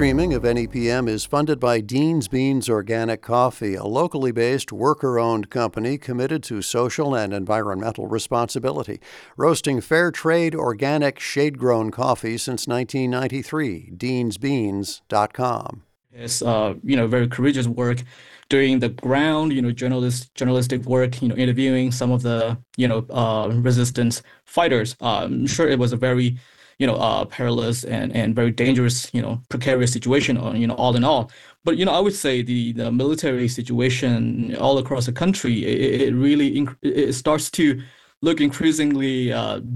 streaming of NEPM is funded by Dean's Beans Organic Coffee, a locally based, worker-owned company committed to social and environmental responsibility, roasting fair trade, organic, shade-grown coffee since 1993. DeansBeans.com. It's very courageous work, doing the ground, journalistic work, interviewing some of the resistance fighters. I'm sure it was a very perilous and very dangerous, precarious situation, all in all. But, I would say the military situation all across the country, it really it starts to look increasingly,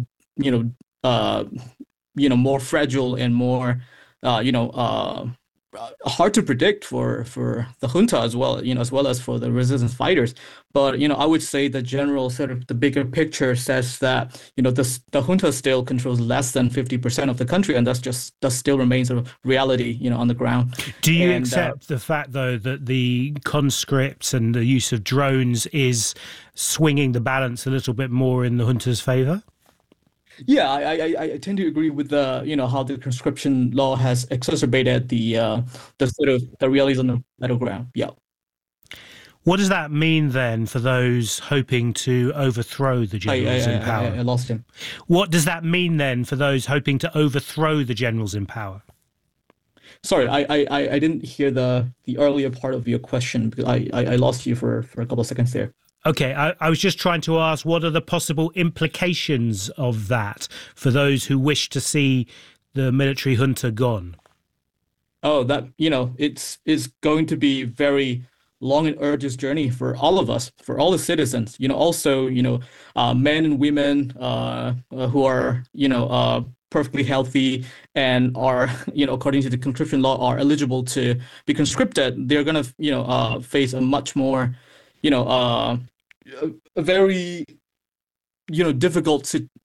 more fragile and more, hard to predict for the junta as well, as well as for the resistance fighters. But, I would say the general sort of the bigger picture says that, the junta still controls less than 50% of the country, and that still remains a reality, on the ground. Do you accept the fact, though, that the conscripts and the use of drones is swinging the balance a little bit more in the junta's favour? Yeah, I tend to agree with how the conscription law has exacerbated the sort of the realities on the battleground. Yeah. What does that mean then for those hoping to overthrow the generals in power? I lost him. What does that mean then for those hoping to overthrow the generals in power? Sorry, I didn't hear the earlier part of your question because I lost you for a couple of seconds there. Okay, I was just trying to ask, what are the possible implications of that for those who wish to see the military junta gone? Oh, that, it's going to be very long and arduous journey for all of us, for all the citizens, also, men and women who are, perfectly healthy and are, according to the conscription law, are eligible to be conscripted. They're going to, face a much more, a very, difficult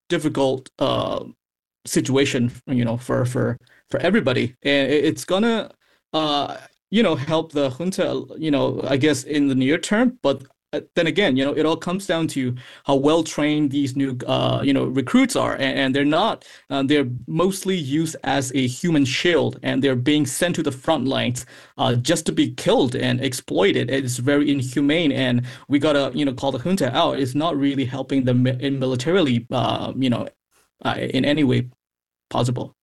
situation, for everybody, and it's gonna, help the junta, I guess in the near term, but then again, it all comes down to how well trained these new, recruits are, and they're not. They're mostly used as a human shield, and they're being sent to the front lines, just to be killed and exploited. It's very inhumane, and we gotta, call the junta out. It's not really helping them militarily, in any way possible.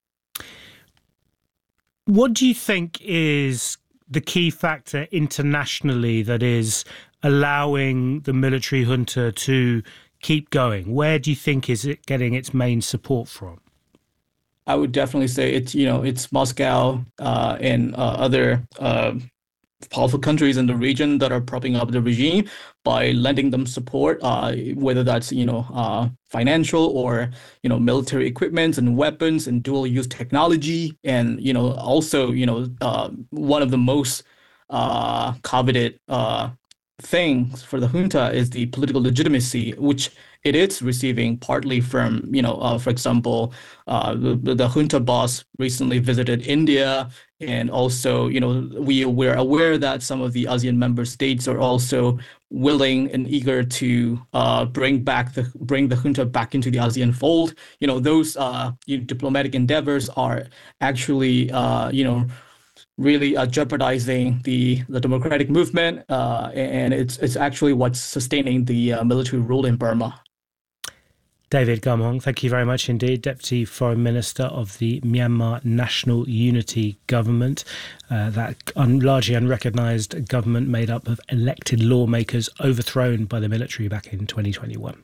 What do you think is the key factor internationally that is allowing the military junta to keep going? Where do you think is it getting its main support from? I would definitely say it's Moscow and other powerful countries in the region that are propping up the regime by lending them support, whether that's financial or military equipment and weapons and dual use technology, and also one of the most coveted things for the junta is the political legitimacy, which it is receiving partly from, for example, the junta boss recently visited India, and also, we're aware that some of the ASEAN member states are also willing and eager to bring the junta back into the ASEAN fold. Those diplomatic endeavors are actually, really jeopardizing the democratic movement, and it's actually what's sustaining the military rule in Burma. David Gamhong, thank you very much indeed. Deputy Foreign Minister of the Myanmar National Unity Government, that largely unrecognised government made up of elected lawmakers overthrown by the military back in 2021.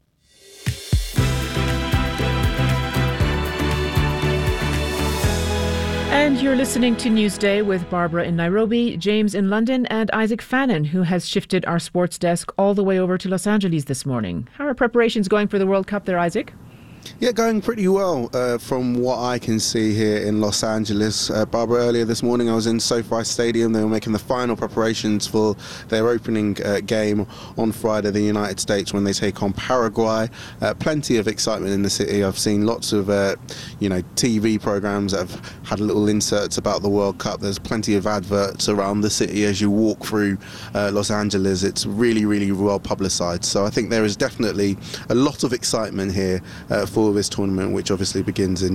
And you're listening to Newsday with Barbara in Nairobi, James in London, and Isaac Fannin, who has shifted our sports desk all the way over to Los Angeles this morning. How are preparations going for the World Cup there, Isaac? Yeah, going pretty well from what I can see here in Los Angeles. Barbara, earlier this morning I was in SoFi Stadium. They were making the final preparations for their opening game on Friday, the United States, when they take on Paraguay. Plenty of excitement in the city. I've seen lots of TV programs that have had little inserts about the World Cup. There's plenty of adverts around the city as you walk through Los Angeles. It's really, really well publicised. So I think there is definitely a lot of excitement here for this tournament, which obviously begins in